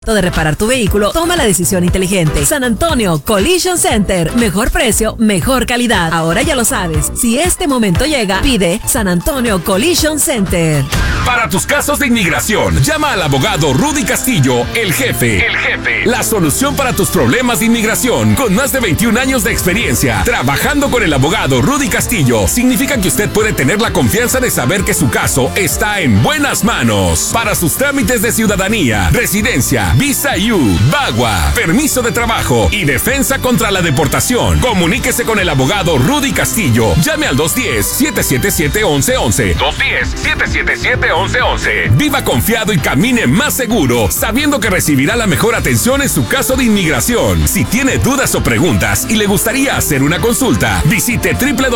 De reparar tu vehículo, toma la decisión inteligente. San Antonio Collision Center. Mejor precio, mejor calidad. Ahora ya lo sabes. Si este momento llega, pide San Antonio Collision Center. Para tus casos de inmigración, llama al abogado Rudy Castillo, el jefe. El jefe. La solución para tus problemas de inmigración. Con más de 21 años de experiencia, trabajando con el abogado Rudy Castillo, significa que usted puede tener la confianza de saber que su caso está en buenas manos. Para sus trámites de ciudadanía, residencia, Visa U, VAWA, permiso de trabajo y defensa contra la deportación. Comuníquese con el abogado Rudy Castillo. Llame al 210-777-1111. 210-777-1111. Viva confiado y camine más seguro, sabiendo que recibirá la mejor atención en su caso de inmigración. Si tiene dudas o preguntas y le gustaría hacer una consulta, visite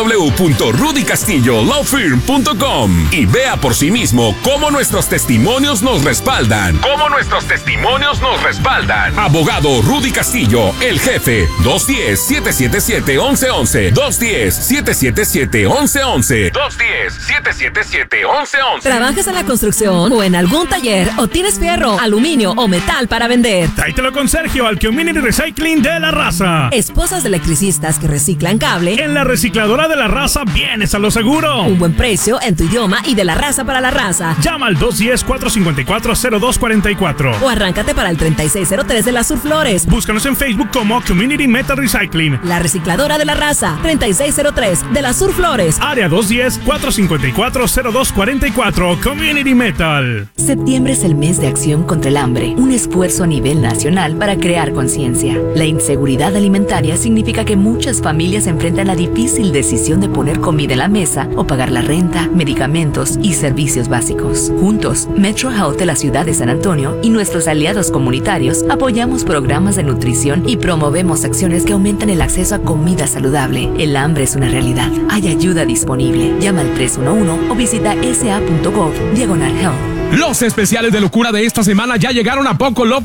www.rudycastillolawfirm.com y vea por sí mismo cómo nuestros testimonios nos respaldan. Abogado Rudy Castillo, el jefe. 210-777-1111. 210-777-1111. 210-777-1111. ¿Trabajas en la construcción o en algún taller o tienes fierro, aluminio o metal para vender? Tráetelo con Sergio al Community Recycling de La Raza. Esposas de electricistas que reciclan cable. En la recicladora de La Raza vienes a lo seguro. Un buen precio en tu idioma y de La Raza para La Raza. Llama al 210-454-0244 o arráncate para el 3603 de las Surflores. Búscanos en Facebook como Community Metal Recycling. La recicladora de La Raza, 3603 de las Surflores. Área 210-454-0244. Community Metal. Septiembre es el mes de acción contra el hambre, un esfuerzo a nivel nacional para crear conciencia. La inseguridad alimentaria significa que muchas familias enfrentan la difícil decisión de poner comida en la mesa o pagar la renta, medicamentos y servicios básicos. Juntos, Metro Health de la ciudad de San Antonio y nuestros aliados comunitarios apoyamos programas de nutrición y promovemos acciones que aumentan el acceso a comida saludable. El hambre es una realidad. Hay ayuda disponible. Llama al 311 o visita sa.gov/health. Los especiales de locura de esta semana ya llegaron a Poco Loco